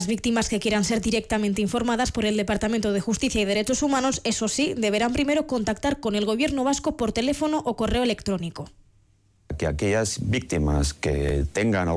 Las víctimas que quieran ser directamente informadas por el Departamento de Justicia y Derechos Humanos, eso sí, deberán primero contactar con el Gobierno vasco por teléfono o correo electrónico. Que aquellas víctimas que tengan